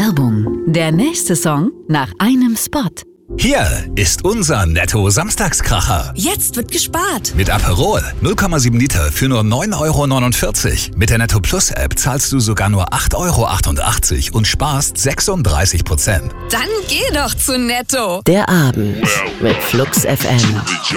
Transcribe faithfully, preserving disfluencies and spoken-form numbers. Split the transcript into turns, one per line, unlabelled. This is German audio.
Werbung. Der nächste Song nach einem Spot.
Hier ist unser Netto-Samstagskracher.
Jetzt wird gespart.
Mit Aperol null Komma sieben Liter für nur neun Euro neunundvierzig. Mit der Netto Plus App zahlst du sogar nur acht Euro achtundachtzig und sparst sechsunddreißig Prozent.
Dann geh doch zu Netto.
Der Abend mit Flux F M.